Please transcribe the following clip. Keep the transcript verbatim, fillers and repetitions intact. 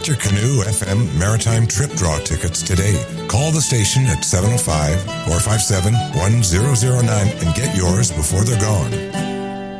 Get your Canoe F M Maritime Trip Draw tickets today. Call the station at seven oh five, four five seven, one zero zero nine and get yours before they're gone.